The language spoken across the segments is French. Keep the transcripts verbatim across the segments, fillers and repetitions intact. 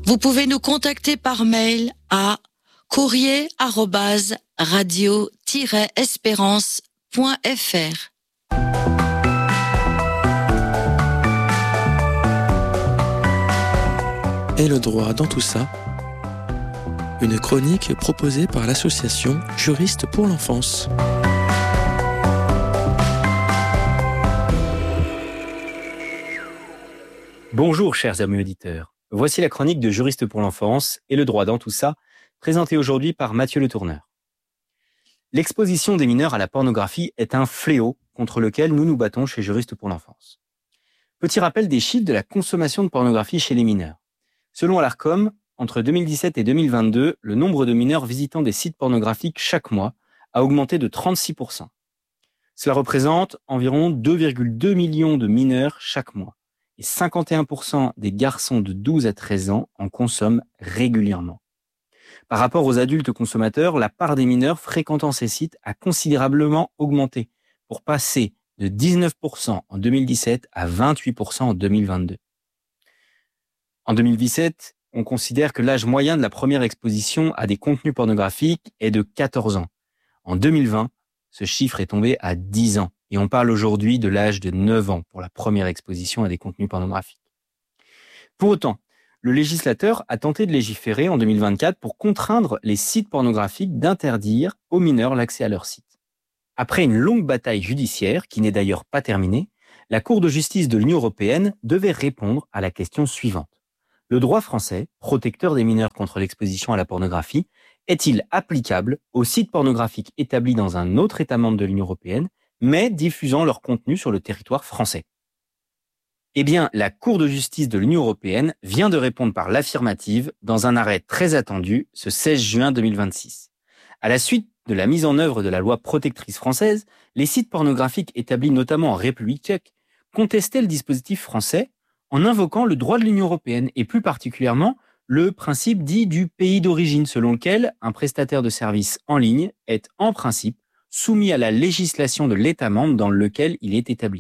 Vous pouvez nous contacter par mail à courrier arobase radio tiret espérance point f r. Et le droit dans tout ça, une chronique proposée par l'association Juristes pour l'enfance. Bonjour chers amis auditeurs, voici la chronique de Juristes pour l'enfance et le droit dans tout ça, présentée aujourd'hui par Mathieu Le Tourneur. L'exposition des mineurs à la pornographie est un fléau contre lequel nous nous battons chez Juristes pour l'enfance. Petit rappel des chiffres de la consommation de pornographie chez les mineurs. Selon l'Arcom, entre deux mille dix-sept et deux mille vingt-deux, le nombre de mineurs visitant des sites pornographiques chaque mois a augmenté de trente-six pour cent. Cela représente environ deux virgule deux millions de mineurs chaque mois. Et cinquante et un pour cent des garçons de douze à treize ans en consomment régulièrement. Par rapport aux adultes consommateurs, la part des mineurs fréquentant ces sites a considérablement augmenté pour passer de dix-neuf pour cent en deux mille dix-sept à vingt-huit pour cent en deux mille vingt-deux. En deux mille dix-sept, on considère que l'âge moyen de la première exposition à des contenus pornographiques est de quatorze ans. En deux mille vingt, ce chiffre est tombé à dix ans. Et on parle aujourd'hui de l'âge de neuf ans pour la première exposition à des contenus pornographiques. Pour autant, le législateur a tenté de légiférer en deux mille vingt-quatre pour contraindre les sites pornographiques d'interdire aux mineurs l'accès à leurs sites. Après une longue bataille judiciaire, qui n'est d'ailleurs pas terminée, la Cour de justice de l'Union européenne devait répondre à la question suivante. Le droit français, protecteur des mineurs contre l'exposition à la pornographie, est-il applicable aux sites pornographiques établis dans un autre État membre de l'Union européenne mais diffusant leur contenu sur le territoire français? Eh bien, la Cour de justice de l'Union européenne vient de répondre par l'affirmative dans un arrêt très attendu ce seize juin deux mille vingt-six. À la suite de la mise en œuvre de la loi protectrice française, les sites pornographiques établis notamment en République tchèque contestaient le dispositif français en invoquant le droit de l'Union européenne et plus particulièrement le principe dit du pays d'origine selon lequel un prestataire de services en ligne est en principe soumis à la législation de l'État membre dans lequel il est établi.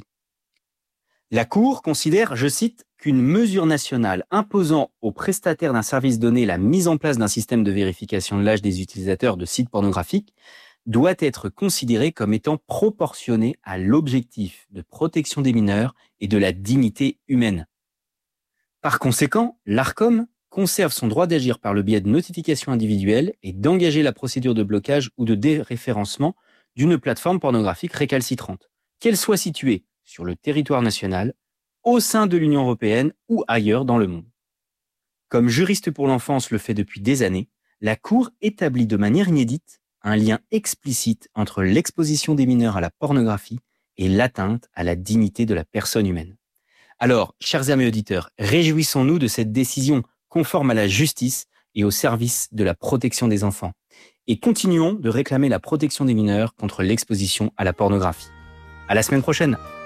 La Cour considère, je cite, qu'une mesure nationale imposant aux prestataires d'un service donné la mise en place d'un système de vérification de l'âge des utilisateurs de sites pornographiques doit être considérée comme étant proportionnée à l'objectif de protection des mineurs et de la dignité humaine. Par conséquent, l'Arcom conserve son droit d'agir par le biais de notifications individuelles et d'engager la procédure de blocage ou de déréférencement d'une plateforme pornographique récalcitrante, qu'elle soit située sur le territoire national, au sein de l'Union européenne ou ailleurs dans le monde. Comme Juristes pour l'enfance le fait depuis des années, la Cour établit de manière inédite un lien explicite entre l'exposition des mineurs à la pornographie et l'atteinte à la dignité de la personne humaine. Alors, chers amis auditeurs, réjouissons-nous de cette décision conforme à la justice et au service de la protection des enfants. Et continuons de réclamer la protection des mineurs contre l'exposition à la pornographie. À la semaine prochaine!